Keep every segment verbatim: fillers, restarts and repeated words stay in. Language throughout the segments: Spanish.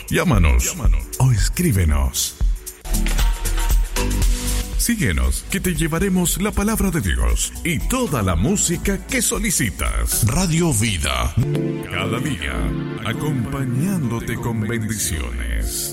Llámanos, Llámanos o escríbenos. Síguenos, que te llevaremos la palabra de Dios y toda la música que solicitas. Radio Vida, cada día, acompañándote con bendiciones.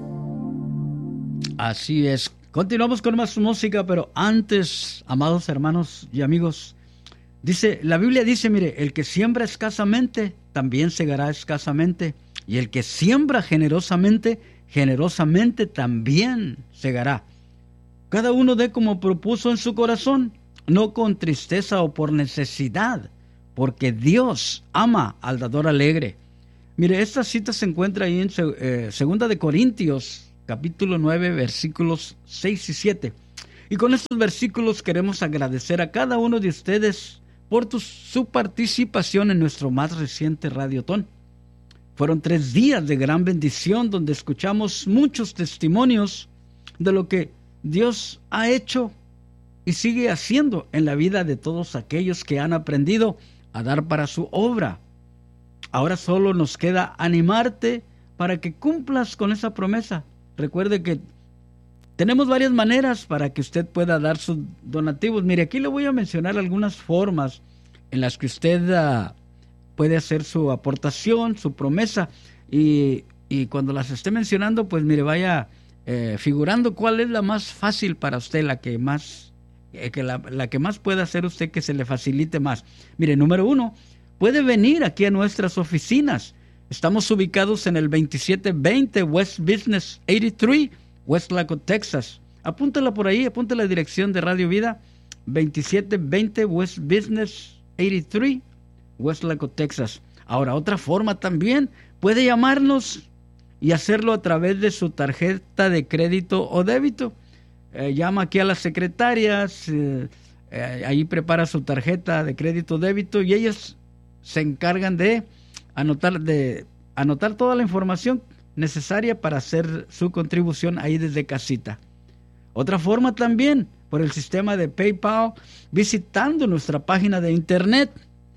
Así es. Continuamos con más música, pero antes, amados hermanos y amigos, dice, la Biblia dice, mire, el que siembra escasamente, también segará escasamente, y el que siembra generosamente, generosamente también segará. Cada uno dé como propuso en su corazón, no con tristeza o por necesidad, porque Dios ama al dador alegre. Mire, esta cita se encuentra ahí en eh, Segunda de Corintios, capítulo nueve, versículos seis y siete. Y con estos versículos queremos agradecer a cada uno de ustedes por tu, su participación en nuestro más reciente Radiotón. Fueron tres días de gran bendición donde escuchamos muchos testimonios de lo que Dios ha hecho y sigue haciendo en la vida de todos aquellos que han aprendido a dar para su obra. Ahora solo nos queda animarte para que cumplas con esa promesa. Recuerde que tenemos varias maneras para que usted pueda dar sus donativos. Mire, aquí le voy a mencionar algunas formas en las que usted uh, puede hacer su aportación, su promesa. Y, y cuando las esté mencionando, pues mire, vaya eh, figurando cuál es la más fácil para usted, la que más, eh, que la, la que más pueda hacer usted que se le facilite más. Mire, número uno, puede venir aquí a nuestras oficinas. Estamos ubicados en el veintisiete veinte West Business ochenta y tres, Westlaco, Texas. Apúntala por ahí, apunta la dirección de Radio Vida, veintisiete veinte West Business ochenta y tres, Westlaco, Texas. Ahora, otra forma también, puede llamarnos y hacerlo a través de su tarjeta de crédito o débito. Eh, llama aquí a las secretarias, eh, eh, ahí prepara su tarjeta de crédito o débito y ellas se encargan de anotar de anotar toda la información necesaria para hacer su contribución ahí desde casita. Otra forma también, por el sistema de PayPal, visitando nuestra página de internet.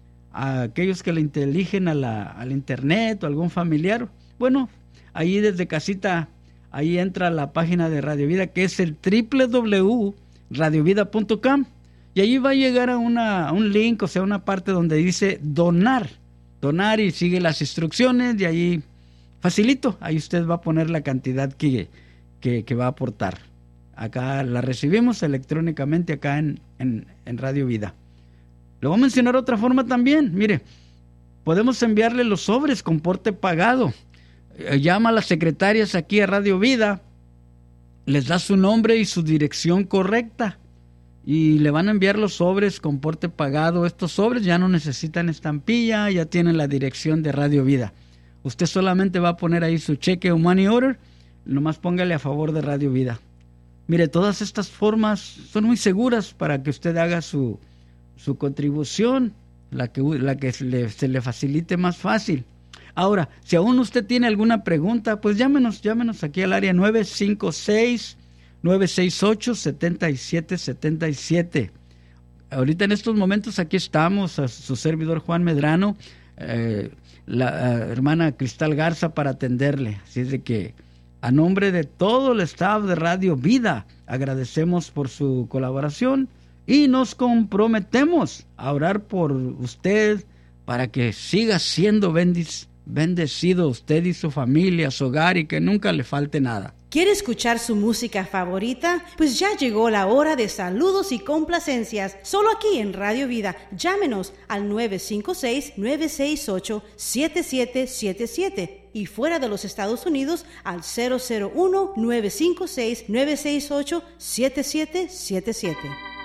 A aquellos que le inteligen a la, al internet o algún familiar, bueno, ahí desde casita, ahí entra la página de Radio Vida, que es el doble u doble u doble u punto radio vida punto com, y allí va a llegar a, una, a un link, o sea, una parte donde dice donar. Donar y sigue las instrucciones y ahí facilito, ahí usted va a poner la cantidad que, que, que va a aportar. Acá la recibimos electrónicamente acá en, en, en Radio Vida. Le voy a mencionar otra forma también. Mire, podemos enviarle los sobres con porte pagado. Eh, llama a las secretarias aquí a Radio Vida, les da su nombre y su dirección correcta y le van a enviar los sobres con porte pagado. Estos sobres ya no necesitan estampilla, ya tienen la dirección de Radio Vida. Usted solamente va a poner ahí su cheque o money order, nomás póngale a favor de Radio Vida. Mire, todas estas formas son muy seguras para que usted haga su, su contribución, la que, la que se le, se le facilite más fácil. Ahora, si aún usted tiene alguna pregunta, pues llámenos, llámenos aquí al área nueve cinco seis, nueve seis ocho, siete siete siete siete. Ahorita en estos momentos aquí estamos, a su servidor Juan Medrano, eh, la uh, hermana Cristal Garza para atenderle. Así es de que a nombre de todo el staff de Radio Vida, agradecemos por su colaboración y nos comprometemos a orar por usted para que siga siendo bendic- bendecido usted y su familia, su hogar, y que nunca le falte nada. ¿Quiere escuchar su música favorita? Pues ya llegó la hora de saludos y complacencias, solo aquí en Radio Vida. Llámenos al nueve cinco seis, nueve seis ocho, siete siete siete siete y fuera de los Estados Unidos al cero cero uno, nueve cinco seis, nueve seis ocho, siete siete siete siete.